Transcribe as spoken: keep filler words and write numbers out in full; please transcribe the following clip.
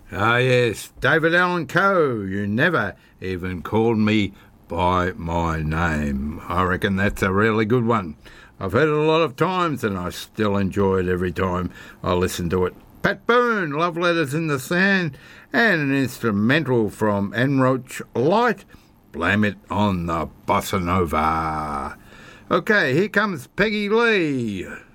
Ah, yes, David Allan Coe. You never even called me by my name. I reckon that's a really good one. I've heard it a lot of times and I still enjoy it every time I listen to it. Pat Boone, Love Letters in the Sand, and an instrumental from Enroach Light, Blame It on the Bossa Nova. Okay, here comes Peggy Lee.